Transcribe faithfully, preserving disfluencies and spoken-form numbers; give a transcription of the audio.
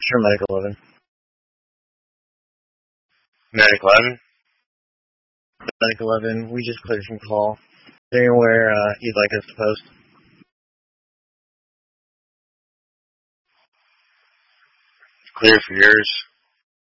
Sure, Medic eleven. Medic eleven? Medic eleven, we just cleared from call. Is there anywhere uh, you'd like us to post? Clear for yours.